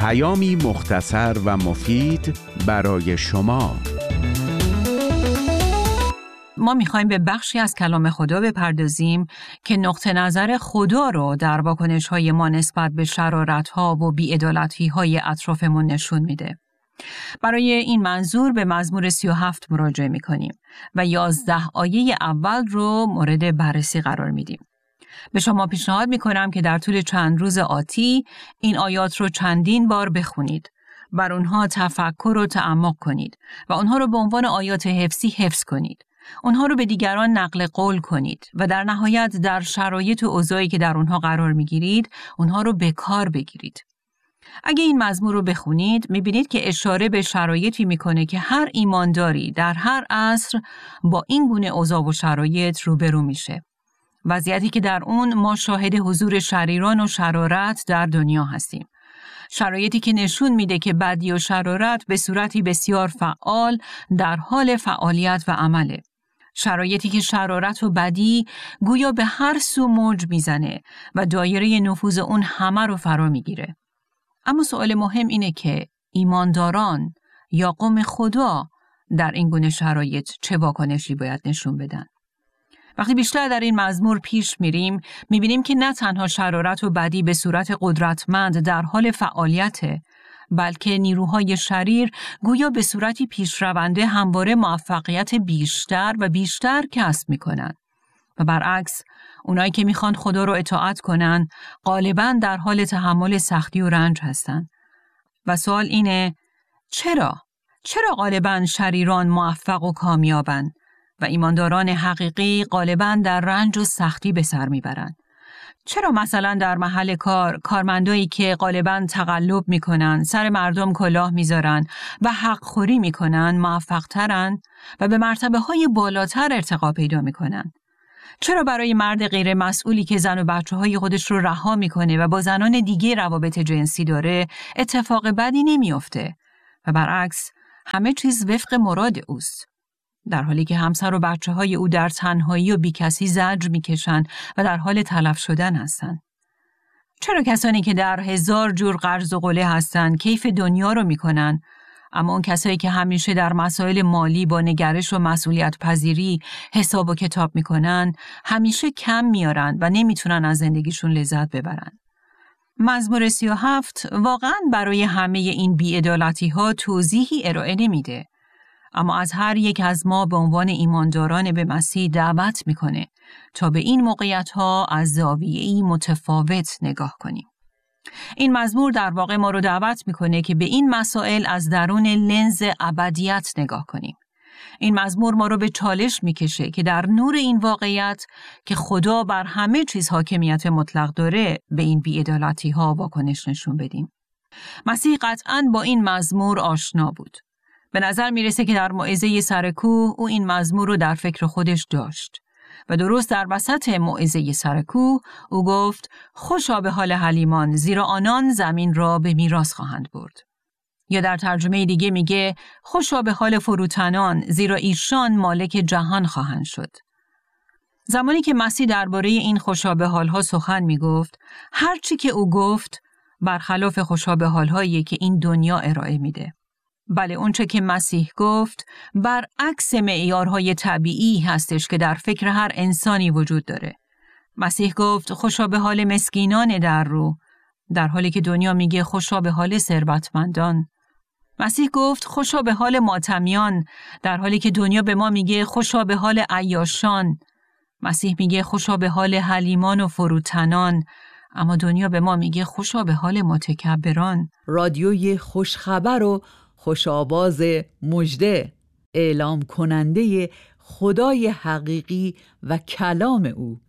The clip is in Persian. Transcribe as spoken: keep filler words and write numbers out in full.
پیامی مختصر و مفید برای شما. ما میخوایم به بخشی از کلام خدا بپردازیم که نقطه نظر خدا رو در واکنش‌های ما نسبت به شرارت‌ها و بی‌عدالتی‌های اطرافمون نشون میده. برای این منظور به مزمور سی و هفت مراجعه میکنیم و یازده آیه اول رو مورد بررسی قرار میدیم. به شما پیشنهاد میکنم که در طول چند روز آتی این آیات رو چندین بار بخونید، بر اونها تفکر و تعمق کنید و اونها رو به عنوان آیات حفظی حفظ کنید. اونها رو به دیگران نقل قول کنید و در نهایت در شرایط و اوضاعی که در اونها قرار میگیرید، اونها رو به کار بگیرید. اگه این مزمور رو بخونید، میبینید که اشاره به شرایطی میکنه که هر ایمانداری در هر عصر با این گونه اوضاع و شرایط روبرو میشه. وضعیتی که در اون ما شاهد حضور شریران و شرارت در دنیا هستیم. شرایطی که نشون میده که بدی و شرارت به صورتی بسیار فعال در حال فعالیت و عمله. شرایطی که شرارت و بدی گویا به هر سو موج میزنه و دایره نفوذ اون همه رو فرا میگیره. اما سوال مهم اینه که ایمانداران یا قوم خدا در این گونه شرایط چه واکنشی باید نشون بدن؟ وقتی بیشتر در این مزمور پیش میریم، میبینیم که نه تنها شرارت و بدی به صورت قدرتمند در حال فعالیته، بلکه نیروهای شریر گویا به صورتی پیشرونده همواره موفقیت بیشتر و بیشتر کسب میکنن. و برعکس، اونایی که میخوان خدا رو اطاعت کنن، غالباً در حال تحمل سختی و رنج هستن. و سوال اینه، چرا؟ چرا غالباً شریران موفق و کامیابن و ایمانداران حقیقی غالباً در رنج و سختی به سر میبرن؟ چرا مثلا در محل کار کارمندایی که غالباً تقلب میکنن، سر مردم کلاه میذارن و حق خوری میکنن موفق ترن و به مرتبه های بالاتر ارتقا پیدا میکنن؟ چرا برای مرد غیر مسئولی که زن و بچه های خودش رو رها میکنه و با زنان دیگه روابط جنسی داره اتفاق بدی نمیافته و برعکس همه چیز وفق مراد اوست، در حالی که همسر و بچه های او در تنهایی و بیکسی زجر میکشن و در حال تلف شدن هستن؟ چرا کسانی که در هزار جور قرض و قله هستن کیف دنیا رو میکنن، اما اون کسایی که همیشه در مسائل مالی با نگرش و مسئولیت پذیری حساب و کتاب میکنن همیشه کم میارن و نمیتونن از زندگیشون لذت ببرن؟ مزمور سی و هفت واقعاً برای همه این بی‌عدالتی ها توضیحی ارائه نمیده، اما از هر یک از ما به عنوان ایمانداران به مسیح دعوت میکنه تا به این موقعیت ها از زاویه‌ای متفاوت نگاه کنیم. این مزمور در واقع ما رو دعوت میکنه که به این مسائل از درون لنز ابدیت نگاه کنیم. این مزمور ما رو به چالش میکشه که در نور این واقعیت که خدا بر همه چیز حاکمیت مطلق داره به این بی‌عدالتی ها واکنش نشون بدیم. مسیح قطعاً با این مزمور آشنا بود. به نظر میرسه که در موعظه سر کوه او این مزمور رو در فکر خودش داشت و درست در وسط موعظه سر کوه او گفت خوشا به حال حلیمان، زیرا آنان زمین را به میراث خواهند برد. یا در ترجمه دیگه میگه خوشا به حال فروتنان، زیرا ایشان مالک جهان خواهند شد. زمانی که مسیح درباره این خوشا به حالها سخن میگفت، هر چی که او گفت برخلاف خوشا به حالهایی که این دنیا ارائه میده. بله، اونچه که مسیح گفت برعکس معیارهای طبیعی هستش که در فکر هر انسانی وجود داره. مسیح گفت خوشا به حال مسکینان در رو، در حالی که دنیا میگه خوشا به حال ثروتمندان. مسیح گفت خوشا به حال ماتمیان، در حالی که دنیا به ما میگه خوشا به حال عیاشان. مسیح میگه خوشا به حال حلیمان و فروتنان، اما دنیا به ما میگه خوشا به حال متکبران. رادیوی خوشخبر و خوشآواز مژده، اعلام کننده خدای حقیقی و کلام او.